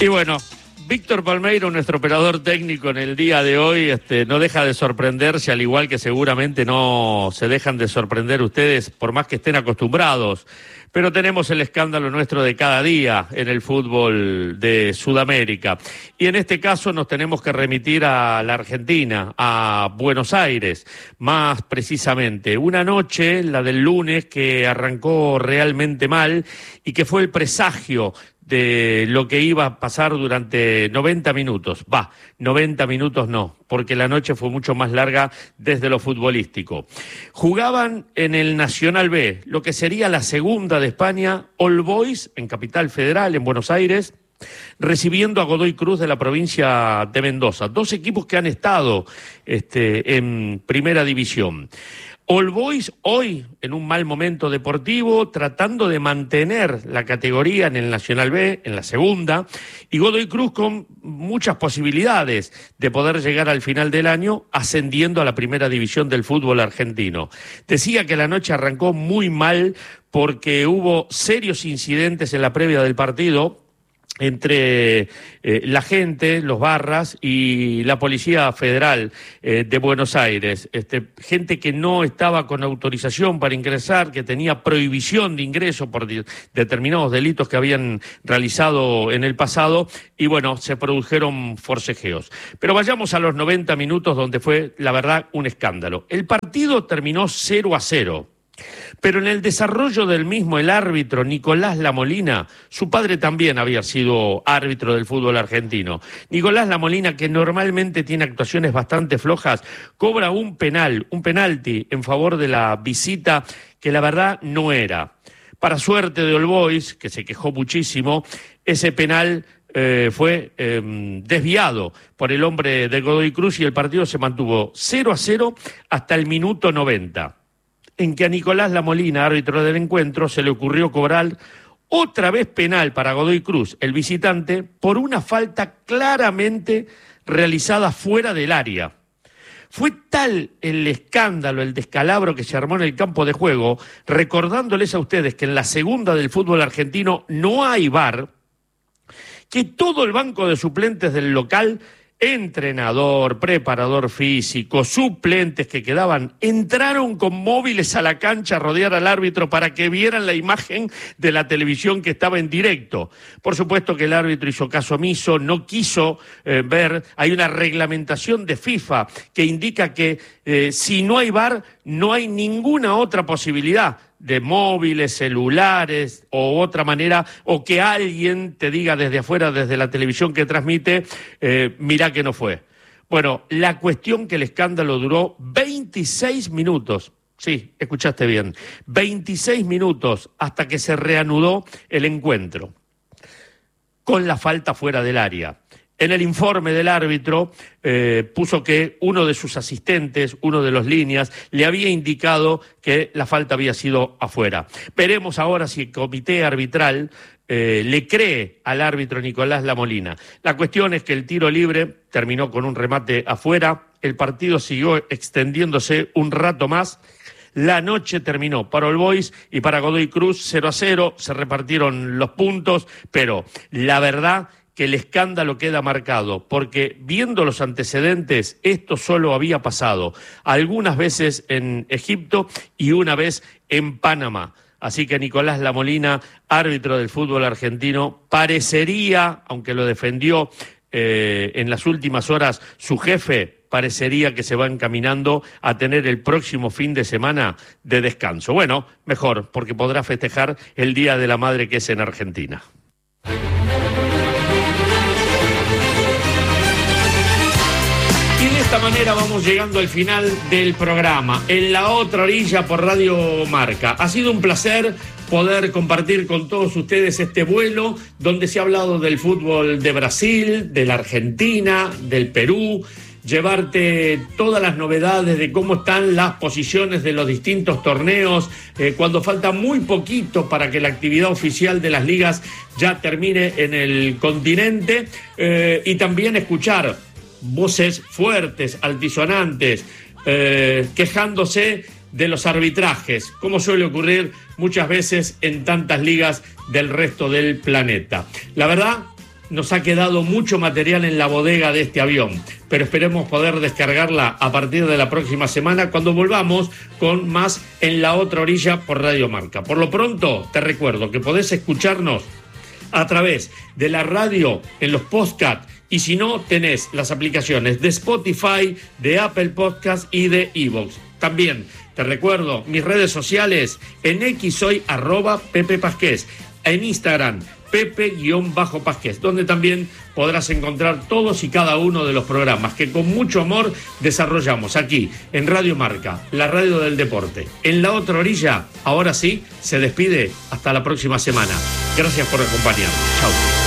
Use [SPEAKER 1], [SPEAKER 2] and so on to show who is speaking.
[SPEAKER 1] Y bueno, Víctor Palmeiro, nuestro operador técnico en el día de hoy, no deja de sorprenderse, al igual que seguramente no se dejan de sorprender ustedes, por más que estén acostumbrados. Pero tenemos el escándalo nuestro de cada día en el fútbol de Sudamérica. Y en este caso nos tenemos que remitir a la Argentina, a Buenos Aires, más precisamente. Una noche, la del lunes, que arrancó realmente mal y que fue el presagio de lo que iba a pasar durante 90 minutos. 90 minutos no, porque la noche fue mucho más larga desde lo futbolístico. Jugaban en el Nacional B, lo que sería la segunda de España, All Boys, en Capital Federal, en Buenos Aires, recibiendo a Godoy Cruz de la provincia de Mendoza. Dos equipos que han estado en primera división. All Boys hoy en un mal momento deportivo, tratando de mantener la categoría en el Nacional B, en la segunda, y Godoy Cruz con muchas posibilidades de poder llegar al final del año ascendiendo a la primera división del fútbol argentino. Decía que la noche arrancó muy mal porque hubo serios incidentes en la previa del partido entre la gente, los barras y la Policía Federal de Buenos Aires. Gente que no estaba con autorización para ingresar, que tenía prohibición de ingreso por determinados delitos que habían realizado en el pasado, y bueno, se produjeron forcejeos. Pero vayamos a los 90 minutos donde fue, la verdad, un escándalo. El partido terminó 0-0. Pero en el desarrollo del mismo, el árbitro Nicolás Lamolina, su padre también había sido árbitro del fútbol argentino. Nicolás Lamolina, que normalmente tiene actuaciones bastante flojas, cobra un penalti en favor de la visita que la verdad no era. Para suerte de All Boys, que se quejó muchísimo, ese penal fue desviado por el hombre de Godoy Cruz y el partido se mantuvo 0-0 hasta el minuto 90. En que a Nicolás Lamolina, árbitro del encuentro, se le ocurrió cobrar otra vez penal para Godoy Cruz, el visitante, por una falta claramente realizada fuera del área. Fue tal el escándalo, el descalabro que se armó en el campo de juego, recordándoles a ustedes que en la segunda del fútbol argentino no hay VAR, que todo el banco de suplentes del local, entrenador, preparador físico, suplentes que quedaban, entraron con móviles a la cancha a rodear al árbitro para que vieran la imagen de la televisión que estaba en directo. Por supuesto que el árbitro hizo caso omiso, no quiso ver. Hay una reglamentación de FIFA que indica que si no hay VAR, no hay ninguna otra posibilidad de móviles, celulares o otra manera, o que alguien te diga desde afuera, desde la televisión que transmite, mirá que no fue. Bueno, la cuestión que el escándalo duró 26 minutos. Sí, escuchaste bien, 26 minutos hasta que se reanudó el encuentro, con la falta fuera del área. En el informe del árbitro puso que uno de sus asistentes, uno de los líneas, le había indicado que la falta había sido afuera. Veremos ahora si el comité arbitral le cree al árbitro Nicolás Lamolina. La cuestión es que el tiro libre terminó con un remate afuera, el partido siguió extendiéndose un rato más. La noche terminó para All Boys y para Godoy Cruz 0-0, se repartieron los puntos, pero la verdad que el escándalo queda marcado, porque viendo los antecedentes, esto solo había pasado algunas veces en Egipto y una vez en Panamá. Así que Nicolás Lamolina, árbitro del fútbol argentino, parecería, aunque lo defendió en las últimas horas su jefe, parecería que se va encaminando a tener el próximo fin de semana de descanso. Bueno, mejor, porque podrá festejar el Día de la Madre, que es en Argentina. De esta manera vamos llegando al final del programa. En la otra orilla por Radio Marca. Ha sido un placer poder compartir con todos ustedes este vuelo donde se ha hablado del fútbol de Brasil, de la Argentina, del Perú, llevarte todas las novedades de cómo están las posiciones de los distintos torneos, cuando falta muy poquito para que la actividad oficial de las ligas ya termine en el continente, y también escuchar voces fuertes, altisonantes, quejándose de los arbitrajes, como suele ocurrir muchas veces en tantas ligas del resto del planeta. La verdad, nos ha quedado mucho material en la bodega de este avión, pero esperemos poder descargarla a partir de la próxima semana cuando volvamos con más En la Otra Orilla por Radio Marca. Por lo pronto, te recuerdo que podés escucharnos a través de la radio en los podcasts, y si no, tenés las aplicaciones de Spotify, de Apple Podcast y de iVoox. También te recuerdo mis redes sociales: en X soy @Pepe Pasqués, en Instagram Pepe_Pasqués, donde también podrás encontrar todos y cada uno de los programas que con mucho amor desarrollamos aquí en Radio Marca, la radio del deporte. En la Otra Orilla, ahora sí, se despide hasta la próxima semana. Gracias por acompañarnos. Chau.